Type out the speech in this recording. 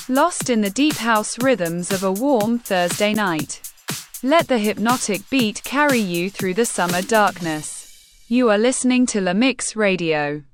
lost in the deep house rhythms of a warm Thursday night. Let the hypnotic beat carry you through the summer darkness. You are listening to La Mix Radio.